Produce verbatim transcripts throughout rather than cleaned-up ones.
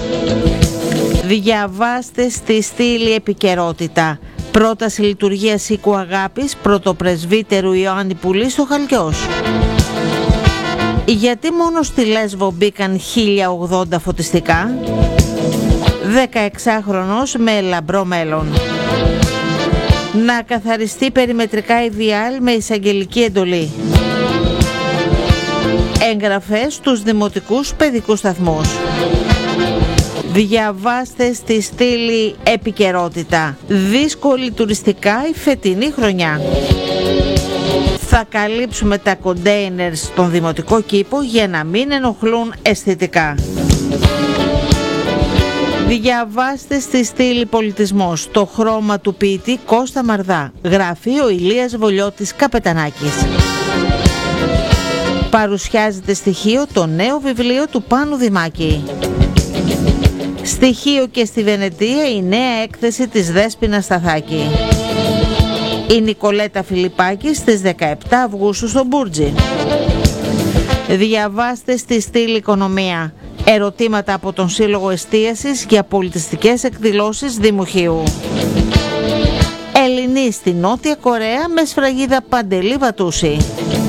Διαβάστε στη στήλη επικαιρότητα. Πρόταση λειτουργίας οίκου Αγάπης πρωτοπρεσβύτερου Ιωάννη Πουλή στο Χαλκιός. Γιατί μόνο στη Λέσβο μπήκαν χίλια ογδόντα φωτιστικά? δεκαεξάχρονος με λαμπρό μέλλον. Να καθαριστεί περιμετρικά η Διάλ με εισαγγελική εντολή. Εγγραφές στους δημοτικούς παιδικούς σταθμούς. Διαβάστε στη στήλη επικαιρότητα. Δύσκολη τουριστικά η φετινή χρονιά. Θα καλύψουμε τα κοντέινερ στον δημοτικό κήπο για να μην ενοχλούν αισθητικά. Διαβάστε στη στήλη πολιτισμός το χρώμα του ποιητή Κώστα Μαρδά. Γράφει ο Ηλίας Βολιώτης Καπετανάκης. Παρουσιάζεται στοιχείο το νέο βιβλίο του Πάνου Δημάκη. Στοιχείο και στη Βενετία η νέα έκθεση της Δέσποινα Σταθάκη. Η Νικολέτα Φιλιππάκη στις δεκαεπτά Αυγούστου στο Μπούρτζι. Διαβάστε στη στήλη οικονομία. Ερωτήματα από τον Σύλλογο Εστίασης για πολιτιστικές εκδηλώσεις Δημοχείου. Ελληνή στη Νότια Κορέα με σφραγίδα Παντελή Βατούση.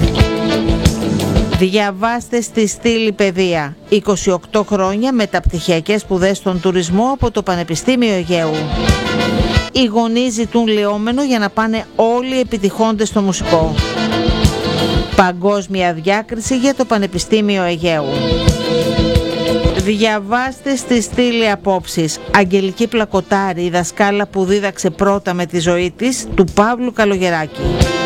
Διαβάστε στη στήλη παιδεία. είκοσι οκτώ χρόνια μεταπτυχιακές σπουδές στον τουρισμό από το Πανεπιστήμιο Αιγαίου. Οι γονείς ζητούν λιόμενο για να πάνε όλοι οι επιτυχώντες στο μουσικό. Παγκόσμια διάκριση για το Πανεπιστήμιο Αιγαίου. Διαβάστε στη στήλη απόψεις. Αγγελική Πλακοτάρη, η δασκάλα που δίδαξε πρώτα με τη ζωή της, του Παύλου Καλογεράκη.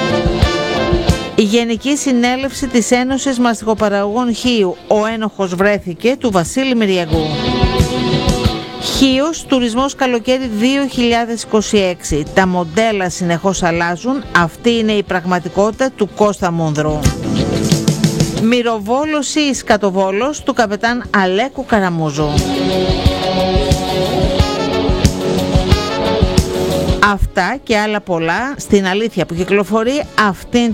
Η Γενική Συνέλευση της Ένωσης Μαστιγοπαραγωγών Χίου, ο ένοχος βρέθηκε, του Βασίλη Μυριαγού. Χίος, τουρισμός καλοκαίρι δύο χιλιάδες είκοσι έξι. Τα μοντέλα συνεχώς αλλάζουν, αυτή είναι η πραγματικότητα του Κώστα Μούνδρου. Μυροβόλος ή Σκατοβόλος του καπετάν Αλέκου Καραμούζου. Αυτά και άλλα πολλά στην αλήθεια που κυκλοφορεί αυτήν